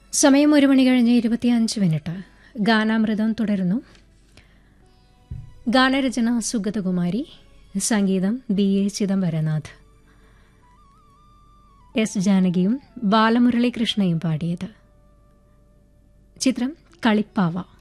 സമയം 1:25 ഗാനാമൃതം തുടരുന്നു. ഗാനരചന സുഗതകുമാരി, സംഗീതം B.A. ചിദംബരനാഥ്. എസ് ജാനകിയും ബാലമുരളീകൃഷ്ണയും പാടിയത്. ചിത്രം കളിപ്പാവ.